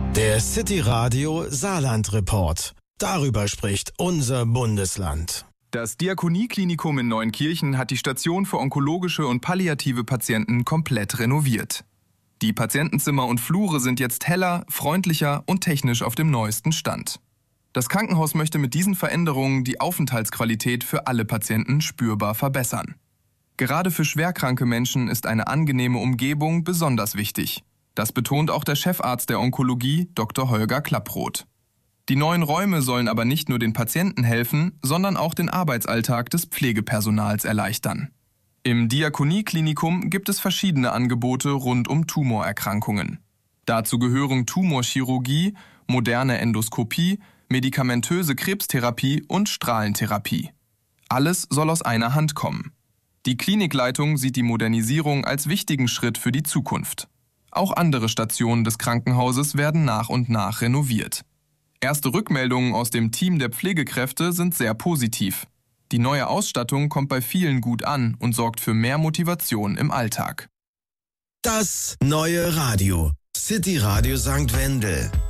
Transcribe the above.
Der City Radio Saarland Report. Darüber spricht unser Bundesland. Das Diakonieklinikum in Neunkirchen hat die Station für onkologische und palliative Patienten komplett renoviert. Die Patientenzimmer und Flure sind jetzt heller, freundlicher und technisch auf dem neuesten Stand. Das Krankenhaus möchte mit diesen Veränderungen die Aufenthaltsqualität für alle Patienten spürbar verbessern. Gerade für schwerkranke Menschen ist eine angenehme Umgebung besonders wichtig. Das betont auch der Chefarzt der Onkologie, Dr. Holger Klapproth. Die neuen Räume sollen aber nicht nur den Patienten helfen, sondern auch den Arbeitsalltag des Pflegepersonals erleichtern. Im Diakonieklinikum gibt es verschiedene Angebote rund um Tumorerkrankungen. Dazu gehören Tumorchirurgie, moderne Endoskopie, medikamentöse Krebstherapie und Strahlentherapie. Alles soll aus einer Hand kommen. Die Klinikleitung sieht die Modernisierung als wichtigen Schritt für die Zukunft. Auch andere Stationen des Krankenhauses werden nach und nach renoviert. Erste Rückmeldungen aus dem Team der Pflegekräfte sind sehr positiv. Die neue Ausstattung kommt bei vielen gut an und sorgt für mehr Motivation im Alltag. Das neue Radio. City Radio St. Wendel.